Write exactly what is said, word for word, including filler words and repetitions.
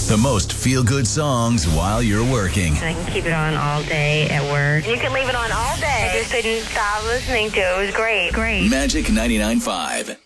The most feel-good songs while you're working. I can keep it on all day at work. You can leave it on all day. I just couldn't stop listening to it. It was great. Great. Magic ninety-nine point five.